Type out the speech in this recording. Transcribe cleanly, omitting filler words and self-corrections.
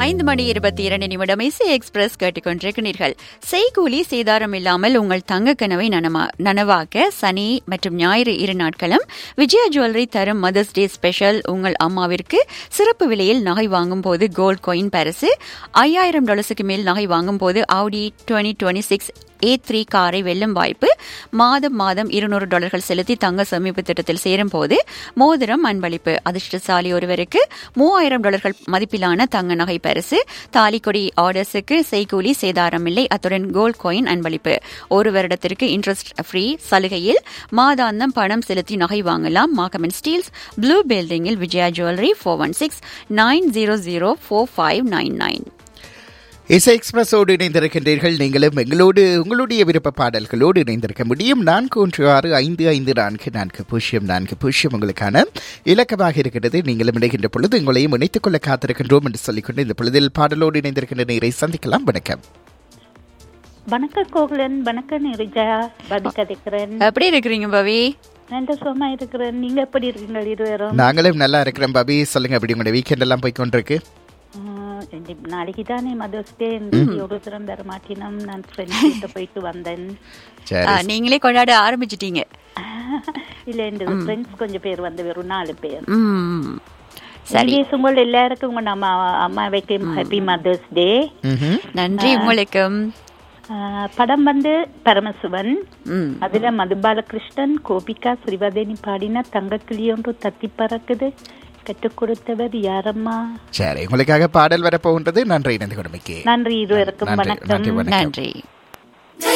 5:22 இசை எக்ஸ்பிரஸ் கேட்டுக்கொண்டிருக்கிறீர்கள். செய்கூலி சேதாரம் இல்லாமல் உங்கள் தங்க கனவை நனவாக்க சனி மற்றும் ஞாயிறு 2 நாட்களும் விஜயா ஜுவல்லரி தரும் மதர்ஸ் டே ஸ்பெஷல். உங்கள் அம்மாவிற்கு சிறப்பு விலையில் நகை வாங்கும் போது கோல்ட் காயின் பரிசு. $5000 மேல் நகை வாங்கும் போது ஆடி 2026 A3 காரை வெல்லும் வாய்ப்பு. மாதம் $200 செலுத்தி தங்க சேமிப்பு திட்டத்தில் சேரும் போது மோதிரம் அன்பளிப்பு. அதிர்ஷ்டசாலி ஒருவருக்கு $3000 மதிப்பிலான தங்க நகை பரிசு. தாலிக்கொடி ஆர்டர்ஸுக்கு செய்கூலி சேதாரம் இல்லை. அத்துடன் கோல்ட் காயின் அன்பளிப்பு. 1 வருடத்திற்கு இன்ட்ரெஸ்ட் ஃப்ரீ சலுகையில் மாதாந்தம் பணம் செலுத்தி நகை வாங்கலாம். மார்க்கம் அண்ட் ஸ்டீல்ஸ், ப்ளூ பில்டிங்கில் விஜயா ஜுவல்லரி 416-900-4599. இசை எக்ஸ்பிரஸோடு இணைந்திருக்கின்றீர்கள். நீங்களும் எங்களோடு உங்களுடைய விருப்ப பாடல்களோடு இணைந்திருக்க முடியும். 41655440 உங்களுக்கான இலக்கமாக இருக்கிறது. நீங்களும் இணைகின்ற பொழுது உங்களையும் இணைத்துக் கொள்ள காத்திருக்கின்றோம் என்று சொல்லிக்கொண்டு இந்த பொழுதில் பாடலோடு இணைந்திருக்கின்ற நேரை சந்திக்கலாம். வணக்கம். வணக்கம் கோகுலன். வணக்கம் நிருஜா. பவி கதைக்கிறேன். எப்படி இருக்கிறீங்க பவி? நல்ல சுகமா இருக்கிறேன். நீங்க எப்படி இருக்கீங்க இருவரும்? நாங்களும் நல்லா இருக்கிறோம் பவி. சொல்லுங்க, எப்படி உங்களோட வீக்கெண்ட் எல்லாம் போய் கொண்டிருக்கு? நாளைக்கு தானே மதர்ஸ் டே. ஒரு தரம் வர மாட்டினோம். நான் ஃப்ரெண்ட்ஸ் கிட்ட போயிட்டு வந்தேன். நீங்களே கொண்டாட ஆரம்பிச்சிட்டீங்க? இல்ல, இந்த ஃப்ரெண்ட்ஸ் கொஞ்சம் பேர் வந்து வெறும் 4 பேர். சரி, உங்கள் எல்லாருக்கும் உங்க நம்ம அம்மாவைக்கு ஹாப்பி மதர்ஸ் டே. நன்றி உங்களுக்கு. படம் வந்து பரமசிவன். அதுல மதுபாலகிருஷ்ணன், கோபிகா, ஸ்ரீவதேனி பாடின தங்க கிளி ஒன்று தத்தி பறக்குது கற்றுக் கொடுத்தவர் யாரம்மா. சரி, உங்களுக்காக பாடல் வரப்போகின்றது. நன்றி இணைந்து கொடுமைக்கு. நன்றி இருவருக்கும். வணக்கம். நன்றி.